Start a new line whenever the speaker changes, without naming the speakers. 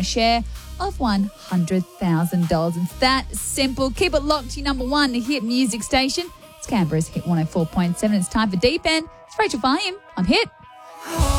a share of $100,000. It's that simple. Keep it locked to your number one hit music station. It's Canberra's Hit 104.7. It's time for Deep End. It's Rachel Fahim on Hit.